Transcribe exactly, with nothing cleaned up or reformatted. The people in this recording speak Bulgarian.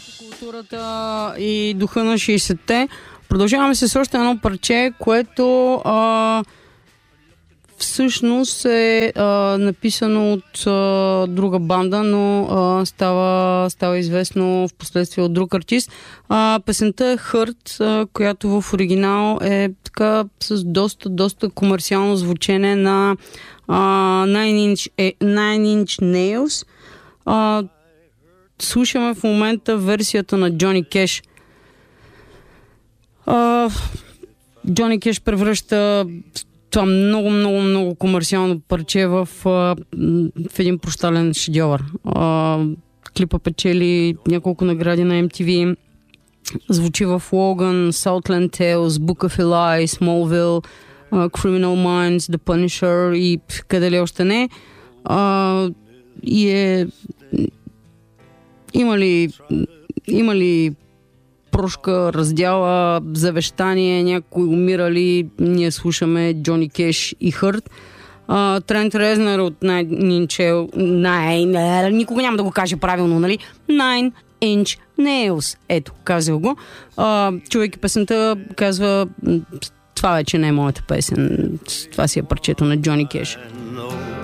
Културата и духа на шейсетте. Продължаваме се с още едно парче, което а, всъщност е а, написано от а, друга банда, но а, става, става известно в последствие от друг артист. А, песента е Hurt, а, която в оригинал е така с доста, доста комерциално звучене на а, Nine Inch, е, Nine Inch Nails. А, слушаме в момента версията на Джони Кеш. Джони Кеш превръща това много, много, много комерциално парче в, в един прощален шедьовър. Клипа печели няколко награди на Ем Ти Ви. Звучи в Logan, Southland Tales, Book of Eli, Smallville, uh, Criminal Minds, The Punisher и къде ли още не. Uh, и е... Има ли... Има ли прошка, раздяла, завещание, някой умирали, ние слушаме Джони Кеш и Hurt. Uh, Трент Резнер от Nine Inch Nails, никога няма да го каже правилно, нали? Nine Inch Nails. Ето, казал го. Uh, човек и песента казва, това вече не е моята песен. Това си е парчето на Джони Кеш.